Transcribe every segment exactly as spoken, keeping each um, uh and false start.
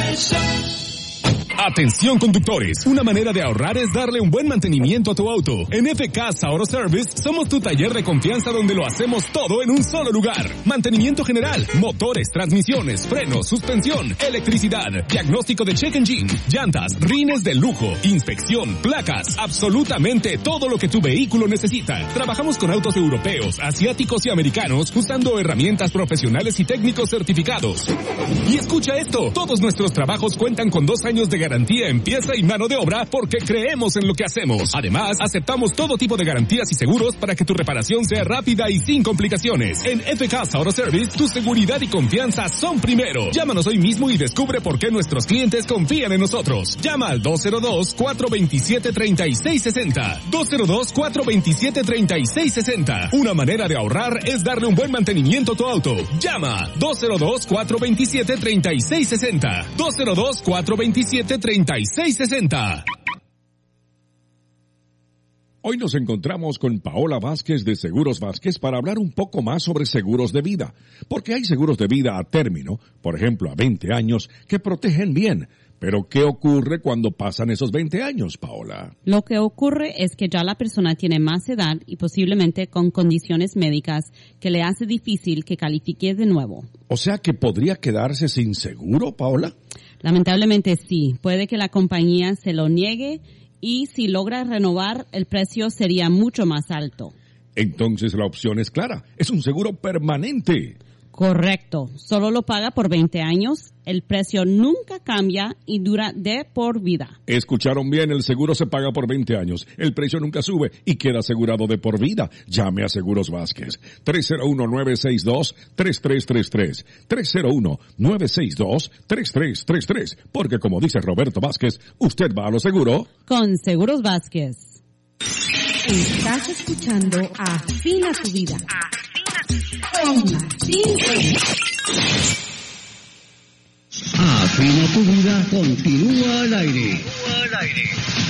Atención conductores, una manera de ahorrar es darle un buen mantenimiento a tu auto. En F K Auto Service somos tu taller de confianza donde lo hacemos todo en un solo lugar. Mantenimiento general, motores, transmisiones, frenos, suspensión, electricidad, diagnóstico de check engine, llantas, rines de lujo, inspección, placas, absolutamente todo lo que tu vehículo necesita. Trabajamos con autos europeos, asiáticos y americanos usando herramientas profesionales y técnicos certificados. Y escucha esto, todos nuestros trabajos cuentan con dos años de garantía Garantía en pieza y mano de obra porque creemos en lo que hacemos. Además, aceptamos todo tipo de garantías y seguros para que tu reparación sea rápida y sin complicaciones. En F K Auto Service, tu seguridad y confianza son primero. Llámanos hoy mismo y descubre por qué nuestros clientes confían en nosotros. Llama al dos cero dos, cuatro dos siete, tres seis seis cero. dos cero dos, cuatro dos siete, tres seis seis cero. Una manera de ahorrar es darle un buen mantenimiento a tu auto. Llama dos cero dos, cuatro dos siete, tres seis seis cero. dos cero dos, cuatro dos siete, treinta y seis sesenta. Hoy nos encontramos con Paola Vázquez de Seguros Vázquez para hablar un poco más sobre seguros de vida, porque hay seguros de vida a término, por ejemplo a veinte años, que protegen bien. Pero ¿qué ocurre cuando pasan esos veinte años, Paola? Lo que ocurre es que ya la persona tiene más edad y posiblemente con condiciones médicas que le hace difícil que califique de nuevo. O sea que podría quedarse sin seguro, Paola. Lamentablemente sí, puede que la compañía se lo niegue y si logra renovar el precio sería mucho más alto. Entonces la opción es clara, es un seguro permanente. Correcto, solo lo paga por veinte años, el precio nunca cambia y dura de por vida. Escucharon bien, el seguro se paga por veinte años, el precio nunca sube y queda asegurado de por vida. Llame a Seguros Vázquez, tres cero uno, nueve seis dos, tres tres tres tres, tres cero uno, nueve seis dos, tres tres tres tres, porque como dice Roberto Vázquez, usted va a lo seguro con Seguros Vázquez. Estás escuchando Afina tu Vida. Con Martín Reyes. Afina tu Vida continúa al aire. Continúa al aire.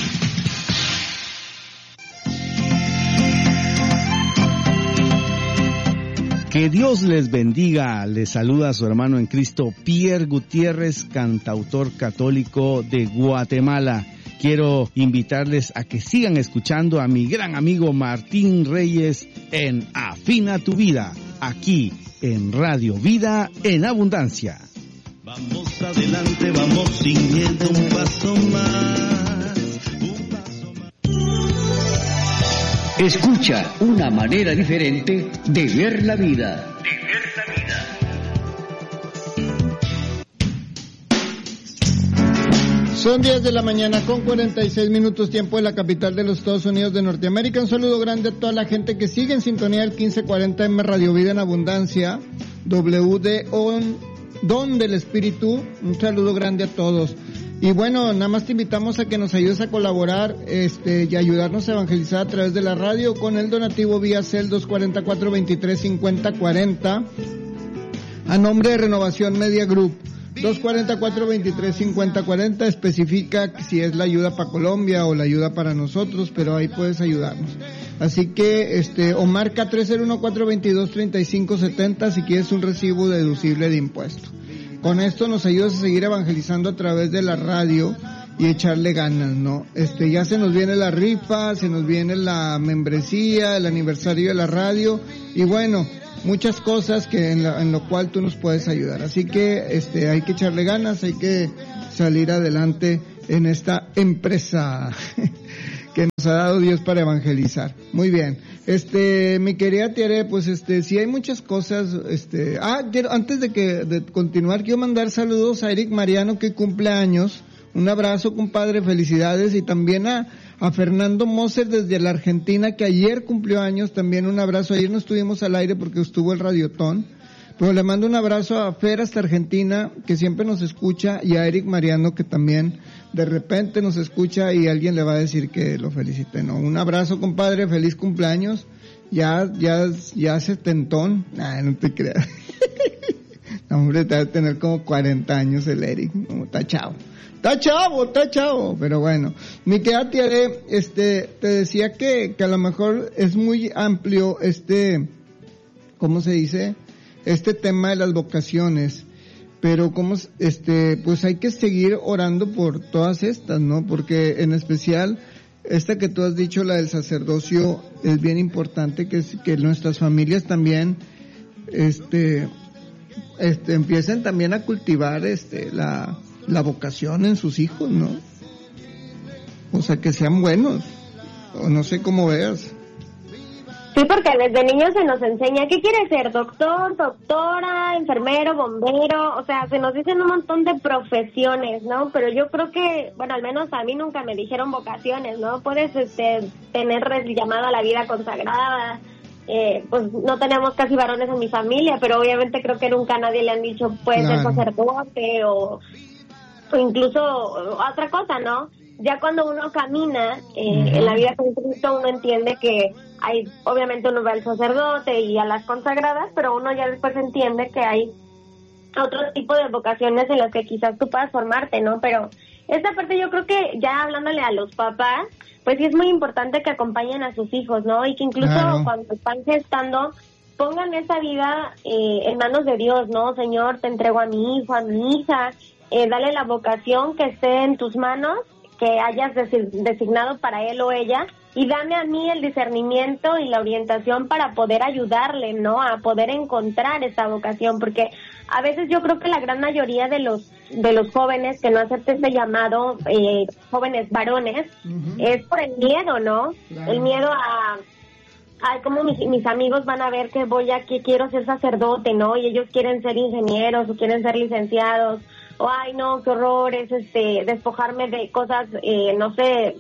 Que Dios les bendiga. Les saluda a su hermano en Cristo, Pierre Gutiérrez, cantautor católico de Guatemala. Quiero invitarles a que sigan escuchando a mi gran amigo Martín Reyes en Afina tu Vida, aquí en Radio Vida en Abundancia. Vamos adelante, vamos sin miedo, un paso más, un paso más. Escucha una manera diferente de ver la vida. De ver la vida. Son diez de la mañana con cuarenta y seis minutos tiempo de la capital de los Estados Unidos de Norteamérica. Un saludo grande a toda la gente que sigue en sintonía del quince cuarenta M Radio Vida en Abundancia, W D O, Don del Espíritu. Un saludo grande a todos. Y bueno, nada más te invitamos a que nos ayudes a colaborar este y ayudarnos a evangelizar a través de la radio con el donativo vía Cel dos cuatro cuatro, veintitrés cincuenta cuarenta a nombre de Renovación Media Group. dos cuatro cuatro, veintitrés cincuenta cuarenta especifica si es la ayuda para Colombia o la ayuda para nosotros, pero ahí puedes ayudarnos. Así que, este, o marca tres cero uno, cuatro veintidós, treinta y cinco setenta si quieres un recibo deducible de impuesto. Con esto nos ayudas a seguir evangelizando a través de la radio y echarle ganas, ¿no? Este, ya se nos viene la rifa, se nos viene la membresía, el aniversario de la radio, y bueno, muchas cosas que en, la, en lo cual tú nos puedes ayudar. Así que este hay que echarle ganas, hay que salir adelante en esta empresa que nos ha dado Dios para evangelizar. Muy bien. Este, mi querida Tiare, pues este, sí hay muchas cosas, este, ah, quiero, antes de que, de continuar, quiero mandar saludos a Eric Mariano que cumple años. Un abrazo, compadre, felicidades, y también a a Fernando Moser desde la Argentina, que ayer cumplió años, también un abrazo. Ayer no estuvimos al aire porque estuvo el Radiotón, pero le mando un abrazo a Fer hasta Argentina, que siempre nos escucha, y a Eric Mariano, que también de repente nos escucha y alguien le va a decir que lo felicite, ¿no? Un abrazo, compadre, feliz cumpleaños, ya, ya, ya setentón, nah, no te creas. No, hombre, te va a tener como cuarenta años el Eric, no, está chavo. Está chavo, está chavo, pero bueno. Mi querida Tiare, este, te decía que, que a lo mejor es muy amplio este, ¿cómo se dice? Este tema de las vocaciones. pero como este pues hay que seguir orando por todas estas, ¿no? Porque en especial esta que tú has dicho, la del sacerdocio, es bien importante que que nuestras familias también este este empiecen también a cultivar este la la vocación en sus hijos, ¿no? O sea, que sean buenos, o no sé cómo veas. Sí, porque desde niños se nos enseña qué quiere ser, doctor, doctora, enfermero, bombero, o sea, se nos dicen un montón de profesiones, ¿no? Pero yo creo que, bueno, al menos a mí nunca me dijeron vocaciones, ¿no? Puedes este, tener llamado a la vida consagrada, eh, pues no tenemos casi varones en mi familia, pero obviamente creo que nunca a nadie le han dicho, puede Claro. ser sacerdote o, o incluso otra cosa, ¿no? Ya cuando uno camina eh, uh-huh. en la vida con Cristo, uno entiende que hay, obviamente uno va al sacerdote y a las consagradas, pero uno ya después entiende que hay otro tipo de vocaciones en las que quizás tú puedas formarte, ¿no? Pero esta parte yo creo que ya hablándole a los papás, pues sí es muy importante que acompañen a sus hijos, ¿no? Y que incluso claro. cuando están gestando, pongan esa vida eh, en manos de Dios, ¿no? Señor, te entrego a mi hijo, a mi hija, eh, dale la vocación que esté en tus manos, que hayas designado para él o ella, y dame a mí el discernimiento y la orientación para poder ayudarle, ¿no? A poder encontrar esa vocación, porque a veces yo creo que la gran mayoría de los de los jóvenes que no aceptan este llamado, eh, jóvenes varones, uh-huh. es por el miedo, ¿no? Claro. El miedo a, ay, cómo mis, mis amigos van a ver que voy a, que quiero ser sacerdote, ¿no? Y ellos quieren ser ingenieros o quieren ser licenciados, o ay no, qué horror es este despojarme de cosas, eh, no sé,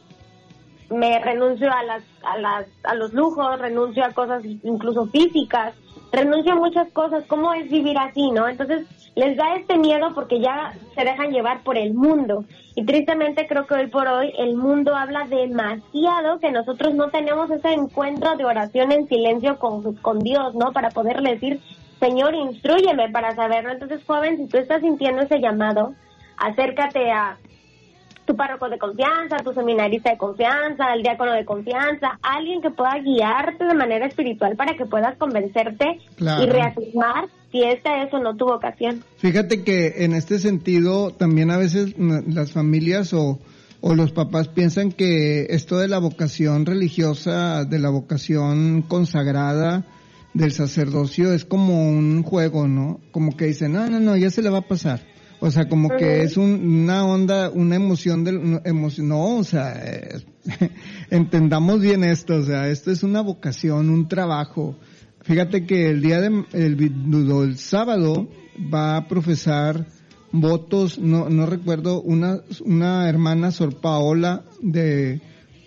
me renuncio a las a las a los lujos, renuncio a cosas incluso físicas, renuncio a muchas cosas. ¿Cómo es vivir así, no? Entonces les da este miedo porque ya se dejan llevar por el mundo, y tristemente creo que hoy por hoy el mundo habla demasiado, que nosotros no tenemos ese encuentro de oración en silencio con, con Dios, ¿no? Para poderle decir, Señor, instrúyeme para saberlo. Entonces, joven, si tú estás sintiendo ese llamado, acércate a tu párroco de confianza, tu seminarista de confianza, al diácono de confianza, alguien que pueda guiarte de manera espiritual para que puedas convencerte claro. y reafirmar si esta es o no tu vocación. Fíjate que en este sentido también a veces las familias o, o los papás piensan que esto de la vocación religiosa, de la vocación consagrada, del sacerdocio es como un juego, ¿no? Como que dicen, no, no, no, ya se le va a pasar. O sea, como uh-huh. que es un, una onda, una emoción del, emoción, no, o sea, eh, entendamos bien esto, o sea, esto es una vocación, un trabajo. Fíjate que el día de, el, el sábado va a profesar votos, no, no recuerdo, una, una hermana Sor Paola de,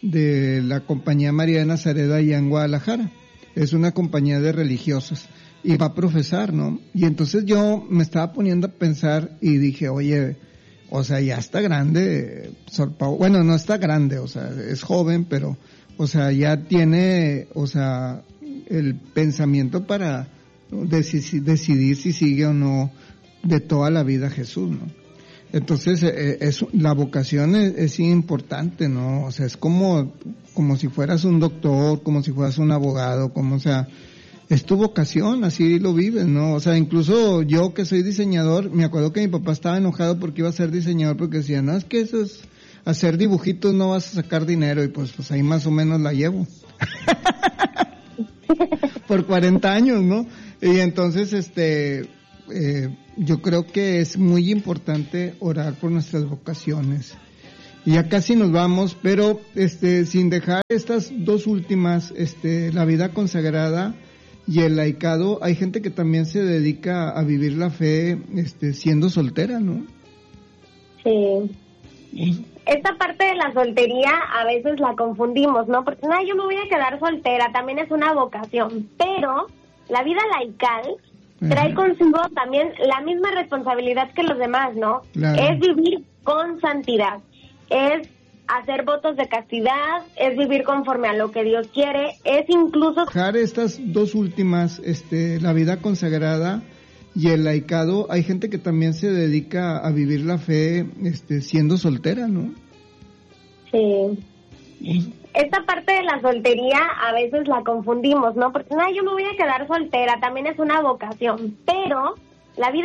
de la compañía María de Nazaret allá en Guadalajara. Es una compañía de religiosas y va a profesar, ¿no? Y entonces yo me estaba poniendo a pensar y dije, oye, o sea, ya está grande Sor Paola. Bueno, no está grande, o sea, es joven, pero, o sea, ya tiene, o sea, el pensamiento para decidir, decidir si sigue o no de toda la vida Jesús, ¿no? Entonces, eh, es, la vocación es, es importante, ¿no? O sea, es como, como si fueras un doctor, como si fueras un abogado, como, o sea, es tu vocación, así lo vives, ¿no? O sea, incluso yo que soy diseñador, me acuerdo que mi papá estaba enojado porque iba a ser diseñador, porque decía, no, es que eso es, hacer dibujitos no vas a sacar dinero, y pues, pues ahí más o menos la llevo. Por cuarenta años, ¿no? Y entonces, este, eh, yo creo que es muy importante orar por nuestras vocaciones. Y ya casi nos vamos, pero este sin dejar estas dos últimas, este la vida consagrada y el laicado. Hay gente que también se dedica a vivir la fe este siendo soltera, ¿no? Sí. Esta parte de la soltería a veces la confundimos, ¿no? Porque no, yo me voy a quedar soltera, también es una vocación, pero la vida laical trae consigo también la misma responsabilidad que los demás, ¿no? Claro. Es vivir con santidad, es hacer votos de castidad, es vivir conforme a lo que Dios quiere, es incluso... Dejar estas dos últimas, este, la vida consagrada y el laicado. Hay gente que también se dedica a vivir la fe este, siendo soltera, ¿no? Sí. Esta parte de la soltería a veces la confundimos, ¿no? Porque no, yo me voy a quedar soltera, también es una vocación, pero la vida